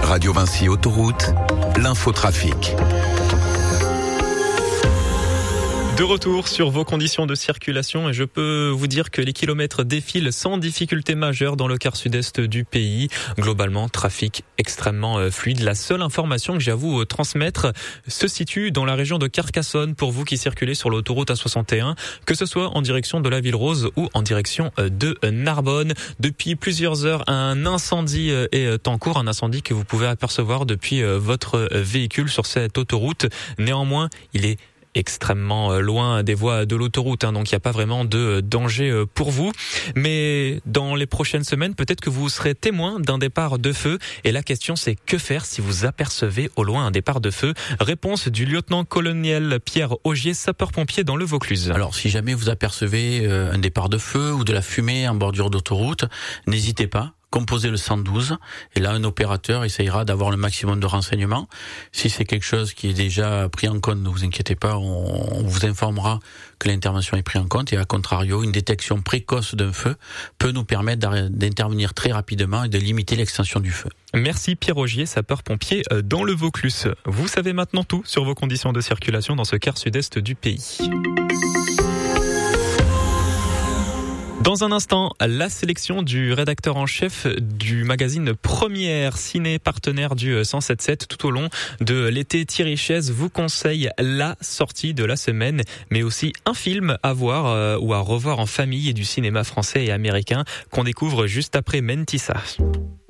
Radio Vinci Autoroute, l'infotrafic. De retour sur vos conditions de circulation et je peux vous dire que les kilomètres défilent sans difficulté majeure dans le quart sud-est du pays. Globalement, trafic extrêmement fluide. La seule information que j'ai à vous transmettre se situe dans la région de Carcassonne pour vous qui circulez sur l'autoroute A61, que ce soit en direction de la Ville Rose ou en direction de Narbonne. Depuis plusieurs heures, un incendie est en cours, un incendie que vous pouvez apercevoir depuis votre véhicule sur cette autoroute. Néanmoins, il est extrêmement loin des voies de l'autoroute, donc il n'y a pas vraiment de danger pour vous. Mais dans les prochaines semaines, peut-être que vous serez témoin d'un départ de feu. Et la question, c'est que faire si vous apercevez au loin un départ de feu? Réponse du lieutenant-colonel Pierre Augier, sapeur-pompier dans le Vaucluse. Alors, si jamais vous apercevez un départ de feu ou de la fumée en bordure d'autoroute, n'hésitez pas. Composez le 112 et là un opérateur essayera d'avoir le maximum de renseignements. Si c'est quelque chose qui est déjà pris en compte, ne vous inquiétez pas, on vous informera que l'intervention est prise en compte et à contrario, une détection précoce d'un feu peut nous permettre d'intervenir très rapidement et de limiter l'extension du feu. Merci Pierre Augier, sapeur-pompier dans le Vaucluse. Vous savez maintenant tout sur vos conditions de circulation dans ce quart sud-est du pays. Dans un instant, la sélection du rédacteur en chef du magazine Première Ciné, partenaire du 107.7 tout au long de l'été. Thierry Chaise vous conseille la sortie de la semaine, mais aussi un film à voir ou à revoir en famille et du cinéma français et américain qu'on découvre juste après Mentissa.